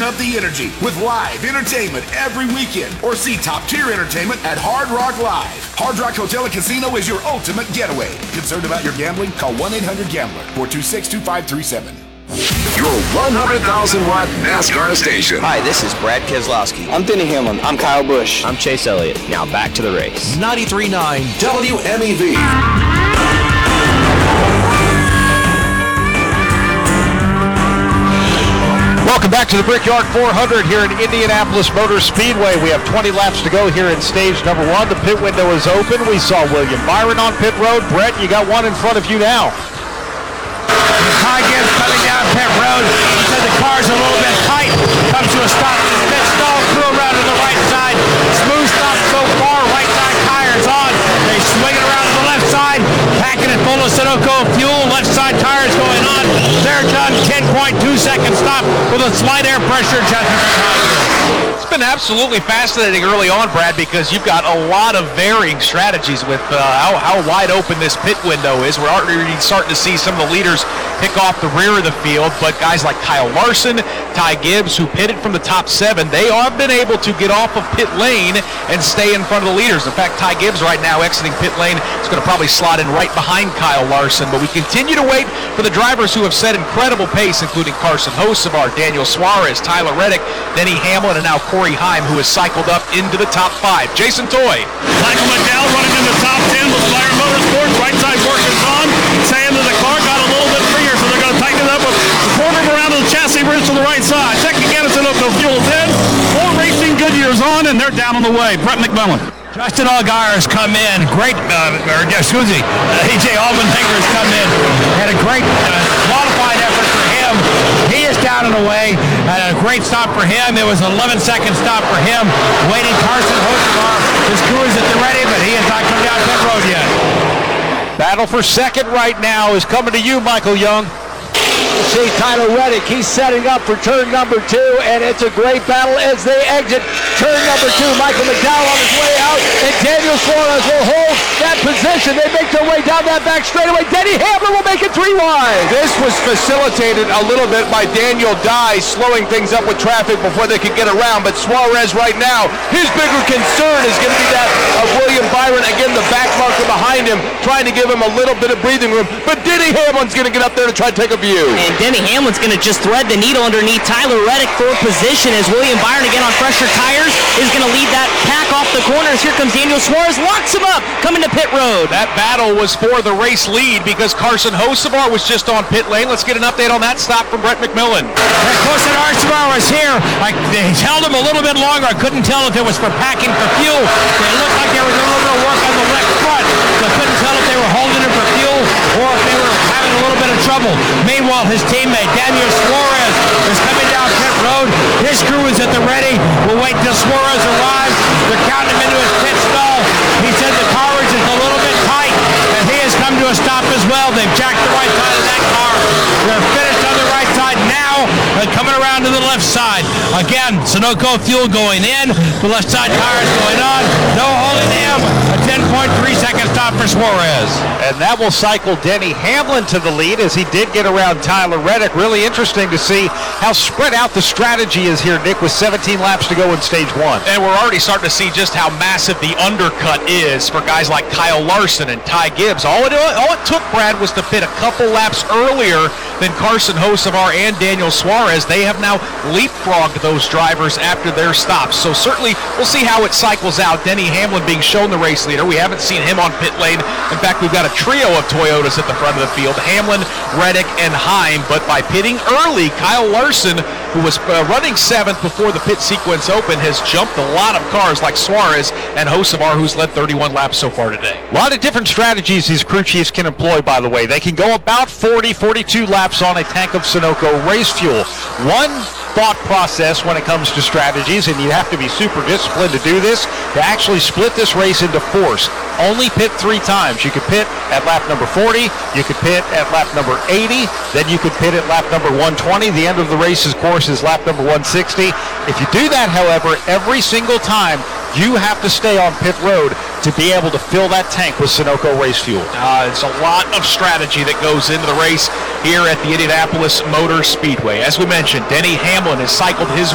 up the energy with live entertainment every weekend, or see top-tier entertainment at Hard Rock Live. Hard Rock Hotel and Casino is your ultimate getaway. Concerned about your gambling? Call 1-800-GAMBLER, 426-2537. Your 100,000-watt NASCAR station. Hi, this is Brad Keselowski. I'm Denny Hamlin. I'm Kyle Busch. I'm Chase Elliott. Now back to the race. 93.9 WMEV. Welcome back to the Brickyard 400 here in Indianapolis Motor Speedway. We have 20 laps to go here in stage number 1. The pit window is open. We saw William Byron on pit road. Brett, you got one in front of you now. Ty Gibbs coming down pit road. He said the car's a little bit tight. Comes to a stop. Pit stall, crew around to the right side. Smooth stop so far. Right side tires on. They swing it around to the left side. Packing it full of Sunoco fuel. Left side tires going on. They're done. 10.2 second stop with a slight air pressure adjustment for Ty Gibbs. It's been absolutely fascinating early on, Brad, because you've got a lot of varying strategies with how wide open this pit window is. We're already starting to see some of the leaders pick off the rear of the field, but guys like Kyle Larson, Ty Gibbs, who pitted from the top 7, they have been able to get off of pit lane and stay in front of the leaders. In fact, Ty Gibbs right now exiting pit lane is going to probably slot in right behind Kyle Larson, but we continue to wait for the drivers who have set incredible pace, including Carson Hocevar, Daniel Suarez, Tyler Reddick, Denny Hamlin, and now Corey Heim, who has cycled up into the top 5. Jason Toy. Michael McDowell running in the top 10 with Flyer Motorsports. Right side work is on. Sand in the car got a little bit freer, so they're going to tighten it up with the quarter around to the chassis bridge to the right side. Second again, it's Sunoco fuel's in. 4 Racing Goodyears on, and they're down on the way. Brett McMillan. Justin Allgaier has come in. Great, A.J. Allmendinger has come in. Had a great qualified effort for him. He is down and away. Had a great stop for him. It was an 11-second stop for him. Waiting Carson Hocevar. His crew is at the ready, but he has not come down pit road yet. Battle for second right now is coming to you, Michael Young. See Tyler Reddick, he's setting up for turn number 2, and it's a great battle as they exit turn number 2. Michael McDowell on his way out, and Daniel Suarez will hold that position. They make their way down that back straightaway. Denny Hamlin will make it 3 wide. This was facilitated a little bit by Daniel Dye slowing things up with traffic before they could get around, but Suarez right now, his bigger concern is going to be that of William Byron. Again, the back marker behind him, trying to give him a little bit of breathing room, but Denny Hamlin's going to get up there to try to take a view. And Denny Hamlin's going to just thread the needle underneath Tyler Reddick for position as William Byron, again on fresher tires, is going to lead that pack off the corners. Here comes Daniel Suarez, locks him up, coming to pit road. That battle was for the race lead because Carson Hocevar was just on pit lane. Let's get an update on that stop from Brett McMillan. Carson Hocevar was here. They held him a little bit longer. I couldn't tell if it was for packing for fuel. It looked like there was a little bit of work on the left front, so I couldn't tell if they were holding him for fuel or if they were having a little bit of trouble. Meanwhile, his teammate Daniel Suarez is coming down pit road. His crew is at the ready. We'll wait till Suarez arrives. They're counting him into his pit stall. He said the carriage is a little bit tight, and he has come to a stop as well. They've jacked the right side of that car. They're finished on the right side now, and coming around to the left side. Again, Sunoco fuel going in. The left side tires going on. No holding him. A 10.3 second stop for Suarez. And that will cycle Denny Hamlin to the lead as he did get around Tyler Reddick. Really interesting to see how spread out the strategy is here, Nick, with 17 laps to go in stage 1. And we're already starting to see just how massive the undercut is for guys like Kyle Larson and Ty Gibbs. All it took, Brad, was to pit a couple laps earlier than Carson Hocevar and Daniel Suarez. They have now leapfrogged those drivers after their stops. So certainly we'll see how it cycles out. Denny Hamlin being shown the race leader. We haven't seen him on pit lane. In fact, we've got a trio of Toyotas at the front of the field, Hamlin, Reddick, and Heim. But by pitting early, Kyle Larson, who was running 7th before the pit sequence opened, has jumped a lot of cars like Suarez and Hocevar, who's led 31 laps so far today. A lot of different strategies these crew chiefs can employ, by the way. They can go about 42 laps on a tank of Sunoco race fuel. One thought process when it comes to strategies, and you have to be super disciplined to do this, to actually split this race into 4s. Only pit 3 times. You could pit at lap number 40, you could pit at lap number 80, then you could pit at lap number 120. The end of the race's course is lap number 160. If you do that, however, every single time, you have to stay on pit road to be able to fill that tank with Sunoco race fuel. It's a lot of strategy that goes into the race here at the Indianapolis Motor Speedway. As we mentioned, Denny Hamlin has cycled his